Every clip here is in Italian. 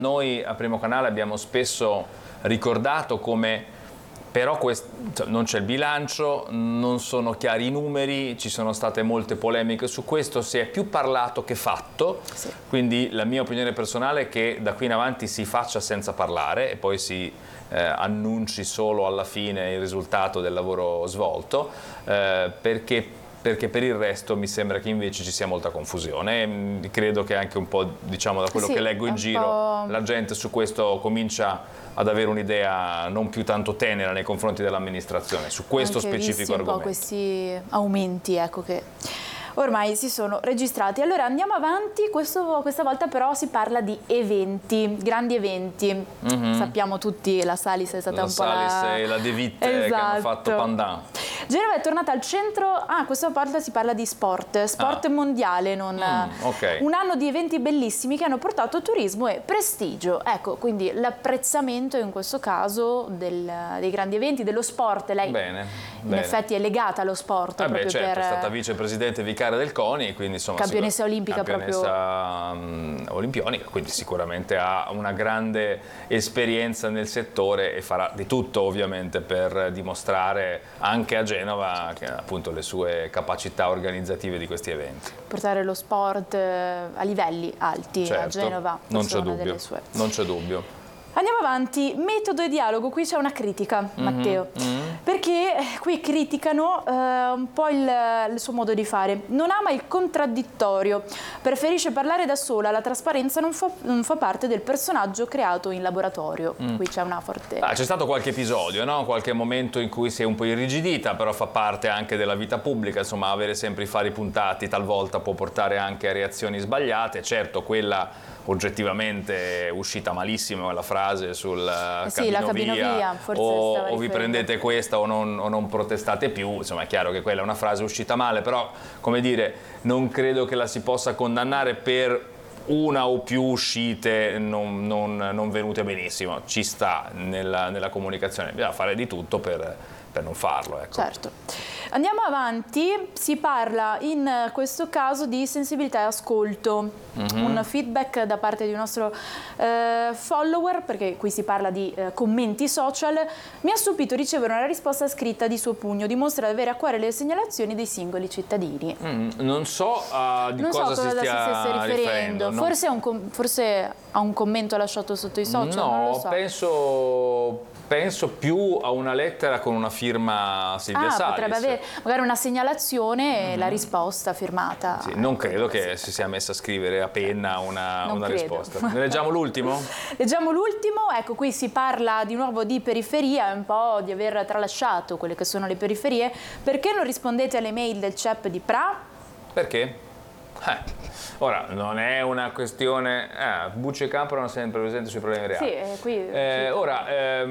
Noi a Primo Canale abbiamo spesso ricordato come però non c'è il bilancio, non sono chiari i numeri, ci sono state molte polemiche su questo, si è più parlato che fatto, sì. Quindi la mia opinione personale è che da qui in avanti si faccia senza parlare e poi si annunci solo alla fine il risultato del lavoro svolto, perché per il resto mi sembra che invece ci sia molta confusione. Credo che anche un po', diciamo, da quello che leggo in giro, la gente su questo comincia ad avere un'idea non più tanto tenera nei confronti dell'amministrazione, su questo anche specifico argomento. Un po' questi aumenti, ecco, che ormai si sono registrati. Allora andiamo avanti, questa volta però si parla di eventi, grandi eventi. Sappiamo tutti, la Salis è stata un po' la Salis e la De Witt che hanno fatto pandan. Genova è tornata al centro, questa volta si parla di sport mondiale, okay. Un anno di eventi bellissimi che hanno portato turismo e prestigio. Ecco, quindi l'apprezzamento in questo caso dei grandi eventi, dello sport. Lei in effetti è legata allo sport. Proprio certo, è stata vicepresidente vicaria del CONI, quindi insomma campionessa olimpica, campionessa olimpionica, quindi sicuramente ha una grande esperienza nel settore e farà di tutto ovviamente per dimostrare anche a Genova che appunto le sue capacità organizzative di questi eventi. Portare lo sport a livelli alti, certo, a Genova. Non c'è dubbio, non c'è dubbio. Andiamo avanti, metodo e dialogo, qui c'è una critica, Matteo, perché qui criticano un po' il suo modo di fare. Non ama il contraddittorio, preferisce parlare da sola, la trasparenza non fa parte del personaggio creato in laboratorio. Qui c'è una forte... C'è stato qualche episodio, no? Qualche momento in cui si è un po' irrigidita, però fa parte anche della vita pubblica, insomma avere sempre i fari puntati talvolta può portare anche a reazioni sbagliate, certo quella oggettivamente uscita malissimo la frase sul cabinovia, o vi prendete questa o non protestate più, insomma è chiaro che quella è una frase uscita male, però come dire non credo che la si possa condannare per una o più uscite non venute benissimo, ci sta nella comunicazione, bisogna fare di tutto per non farlo. Ecco. Certo. Andiamo avanti, si parla in questo caso di sensibilità e ascolto, un feedback da parte di un nostro follower, perché qui si parla di commenti social. Mi ha stupito ricevere una risposta scritta di suo pugno, dimostra di avere a cuore le segnalazioni dei singoli cittadini. Non so di cosa si stia riferendo. No. Forse a un commento lasciato sotto i social, no, non lo so. Penso più a una lettera con una firma Silvia Salis. Potrebbe avere magari una segnalazione e la risposta firmata. Sì, non credo che si sia messa a scrivere a penna una risposta. Ne leggiamo l'ultimo? Leggiamo l'ultimo, ecco qui si parla di nuovo di periferia, un po' di aver tralasciato quelle che sono le periferie. Perché non rispondete alle mail del CEP di Pra? Perché? Ora, non è una questione... Bucci e Campo erano sempre presenti sui problemi reali. Ora,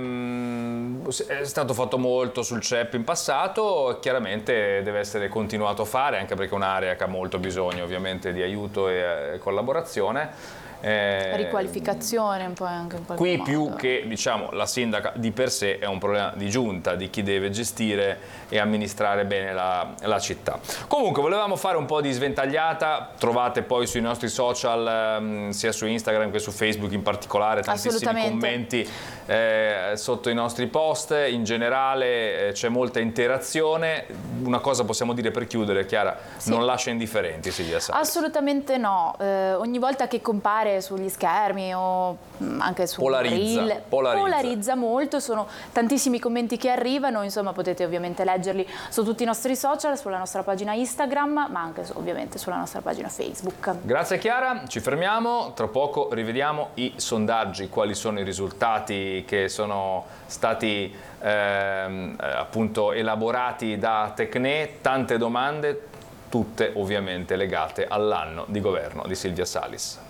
è stato fatto molto sul CEP in passato, chiaramente deve essere continuato a fare, anche perché è un'area che ha molto bisogno ovviamente di aiuto e collaborazione. Riqualificazione un po' anche in qualche modo. Qui più che diciamo la sindaca di per sé è un problema di giunta, di chi deve gestire e amministrare bene la città. Comunque volevamo fare un po' di sventagliata, trovate poi sui nostri social sia su Instagram che su Facebook in particolare tantissimi commenti sotto i nostri post, in generale c'è molta interazione. Una cosa possiamo dire per chiudere, Chiara, non lascia indifferenti Silvia Salis. Assolutamente no, ogni volta che compare sugli schermi o anche su polarizza molto, sono tantissimi commenti che arrivano, insomma potete ovviamente leggerli su tutti i nostri social, sulla nostra pagina Instagram, ma anche ovviamente sulla nostra pagina Facebook. Grazie Chiara, ci fermiamo, tra poco rivediamo i sondaggi, quali sono i risultati che sono stati appunto elaborati da Tecne, tante domande, tutte ovviamente legate all'anno di governo di Silvia Salis.